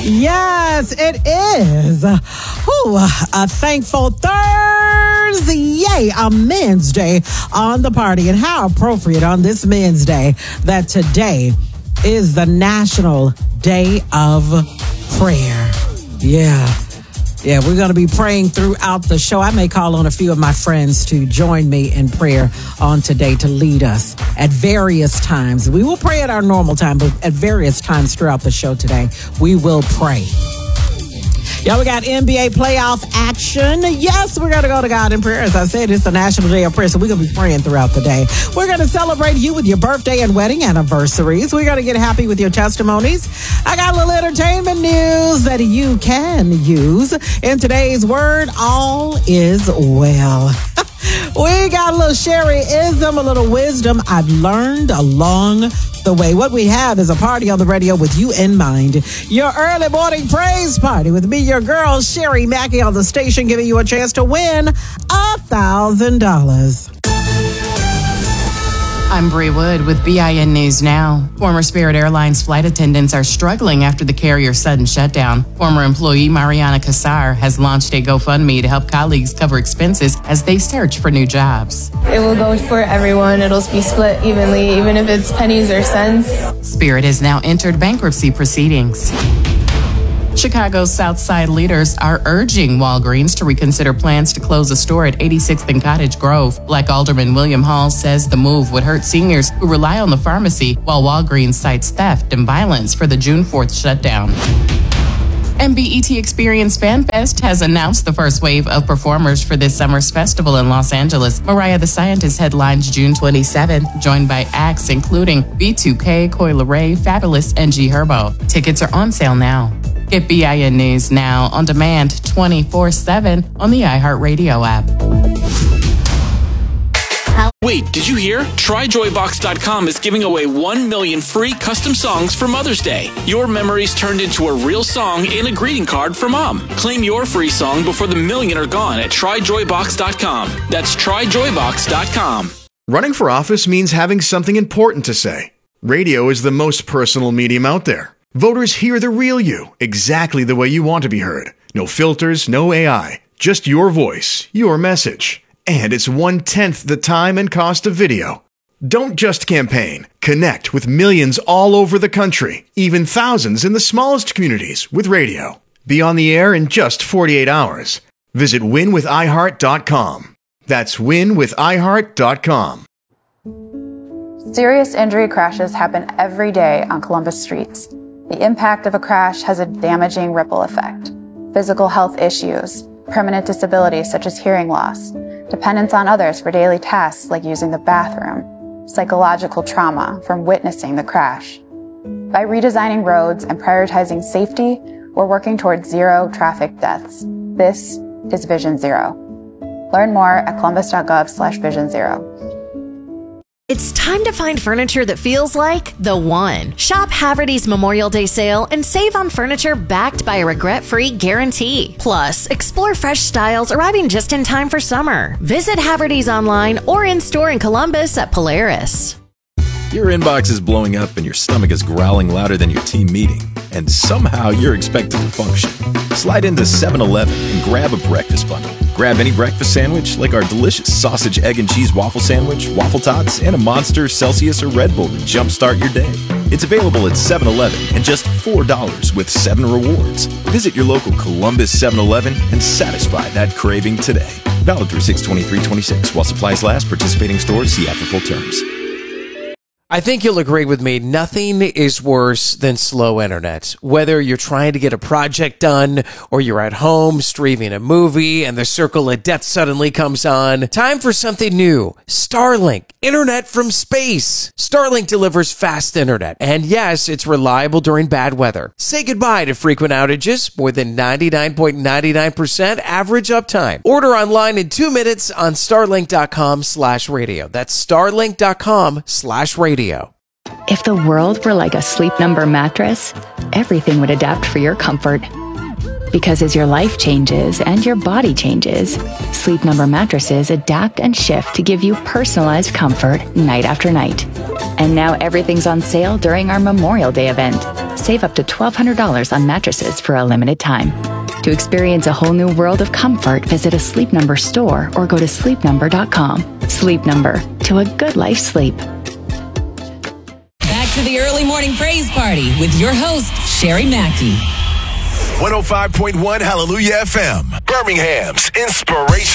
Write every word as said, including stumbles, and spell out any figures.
Yes, it is. Ooh, a thankful Thursday. Yay, a Men's Day on the party. And how appropriate on this Men's Day that today is the National Day of Prayer. Yeah. Yeah, we're going to be praying throughout the show. I may call on a few of my friends to join me in prayer on today to lead us at various times. We will pray at our normal time, but at various times throughout the show today, we will pray. Y'all, we got N B A playoff action. Yes, we're going to go to God in prayer. As I said, it's the National Day of Prayer, so we're going to be praying throughout the day. We're going to celebrate you with your birthday and wedding anniversaries. We're going to get happy with your testimonies. I got a little entertainment news that you can use. In today's word, all is well. We got a little Sherry-ism, a little wisdom I've learned along the way. What we have is a party on the radio with you in mind. Your early morning praise party with me, your girl, Sherry Mackey, on the station, giving you a chance to win a thousand dollars. I'm Bree Wood with B I N News Now. Former Spirit Airlines flight attendants are struggling after the carrier's sudden shutdown. Former employee Mariana Casar has launched a GoFundMe to help colleagues cover expenses as they search for new jobs. It will go for everyone. It'll be split evenly, even if it's pennies or cents. Spirit has now entered bankruptcy proceedings. Chicago's South Side leaders are urging Walgreens to reconsider plans to close a store at eighty-sixth and Cottage Grove. Black Alderman William Hall says the move would hurt seniors who rely on the pharmacy, while Walgreens cites theft and violence for the June fourth shutdown. M B E T Experience Fan Fest has announced the first wave of performers for this summer's festival in Los Angeles. Mariah the Scientist headlines June twenty-seventh, joined by acts including B two K, Coi Leray, Fabulous, and G Herbo. Tickets are on sale now. Get B I N News Now on demand twenty-four seven on the iHeartRadio app. Wait, did you hear? Try Joy Box dot com is giving away one million free custom songs for Mother's Day. Your memories turned into a real song and a greeting card for Mom. Claim your free song before the million are gone at Try Joy Box dot com. That's Try Joy Box dot com. Running for office means having something important to say. Radio is the most personal medium out there. Voters hear the real you, exactly the way you want to be heard. No filters, no A I, just your voice, your message. And it's one-tenth the time and cost of video. Don't just campaign. Connect with millions all over the country, even thousands in the smallest communities with radio. Be on the air in just forty-eight hours. Visit win with i heart dot com. That's win with i heart dot com. Serious injury crashes happen every day on Columbus streets. The impact of a crash has a damaging ripple effect. Physical health issues, permanent disabilities such as hearing loss, dependence on others for daily tasks like using the bathroom, psychological trauma from witnessing the crash. By redesigning roads and prioritizing safety, we're working towards zero traffic deaths. This is Vision Zero. Learn more at columbus.gov slash vision zero. It's time to find furniture that feels like the one. Shop Haverty's Memorial Day sale and save on furniture backed by a regret-free guarantee. Plus, explore fresh styles arriving just in time for summer. Visit Haverty's online or in-store in Columbus at Polaris. Your inbox is blowing up and your stomach is growling louder than your team meeting, and somehow you're expected to function. Slide into seven eleven and grab a breakfast bundle. Grab any breakfast sandwich like our delicious sausage, egg, and cheese waffle sandwich, waffle tots, and a Monster, Celsius, or Red Bull to jumpstart your day. It's available at seven eleven and just four dollars with seven rewards. Visit your local Columbus seven eleven and satisfy that craving today. Valid through six twenty-three twenty-six while supplies last. Participating stores, see app for full terms. I think you'll agree with me. Nothing is worse than slow internet. Whether you're trying to get a project done or you're at home streaming a movie and the circle of death suddenly comes on, time for something new. Starlink, internet from space. Starlink delivers fast internet. And yes, it's reliable during bad weather. Say goodbye to frequent outages. More than ninety-nine point nine nine percent average uptime. Order online in two minutes on starlink.com slash radio. That's starlink.com slash radio. If the world were like a Sleep Number mattress, everything would adapt for your comfort. Because as your life changes and your body changes, Sleep Number mattresses adapt and shift to give you personalized comfort night after night. And now everything's on sale during our Memorial Day event. Save up to twelve hundred dollars on mattresses for a limited time. To experience a whole new world of comfort, visit a Sleep Number store or go to sleep number dot com. Sleep Number, to a good life sleep. Back to the early morning praise party with your host, Sherry Mackey. one oh five point one Hallelujah F M, Birmingham's inspiration.